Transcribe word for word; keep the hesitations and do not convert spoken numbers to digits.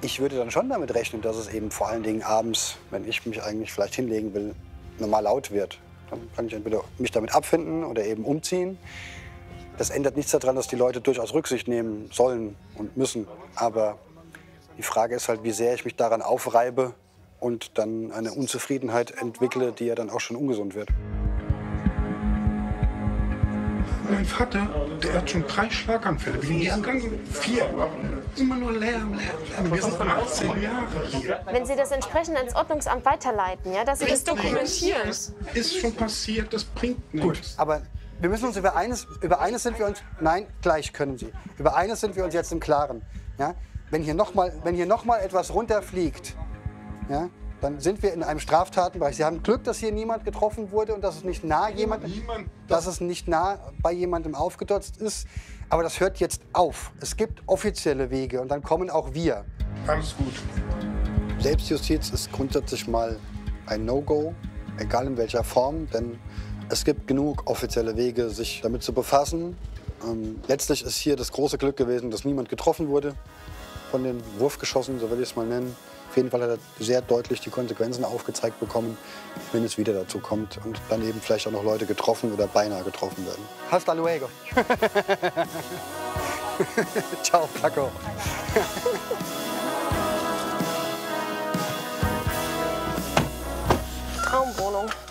Ich würde dann schon damit rechnen, dass es eben vor allen Dingen abends, wenn ich mich eigentlich vielleicht hinlegen will, normal laut wird. Dann kann ich entweder mich damit abfinden oder eben umziehen. Das ändert nichts daran, dass die Leute durchaus Rücksicht nehmen sollen und müssen. Aber die Frage ist halt, wie sehr ich mich daran aufreibe und dann eine Unzufriedenheit entwickle, die ja dann auch schon ungesund wird. Mein Vater, der hat schon drei Schlaganfälle. Wegen diesen ganzen vier. Immer nur Lärm, Lärm, Lärm. Wir sind von achtzehn Jahren hier. Wenn Sie das entsprechend ans Ordnungsamt weiterleiten, ja, dass Sie das dokumentieren. Ist schon passiert, das bringt nichts. Gut, aber wir müssen uns über eines, über eines sind wir uns, nein, gleich können Sie. Über eines sind wir uns jetzt im Klaren. Ja? Wenn hier nochmal noch mal etwas runterfliegt, ja, dann sind wir in einem Straftatenbereich. Sie haben Glück, dass hier niemand getroffen wurde und dass es nicht nah jemand, Niemand. dass es nicht nah bei jemandem aufgedotzt ist. Aber das hört jetzt auf. Es gibt offizielle Wege und dann kommen auch wir. Alles gut. Selbstjustiz ist grundsätzlich mal ein No-Go, egal in welcher Form, denn es gibt genug offizielle Wege, sich damit zu befassen. Ähm, letztlich ist hier das große Glück gewesen, dass niemand getroffen wurde von den Wurfgeschossen, so will ich es mal nennen. Auf jeden Fall hat er sehr deutlich die Konsequenzen aufgezeigt bekommen, wenn es wieder dazu kommt und dann eben vielleicht auch noch Leute getroffen oder beinahe getroffen werden. Hasta luego. Ciao, Paco. Traumwohnung.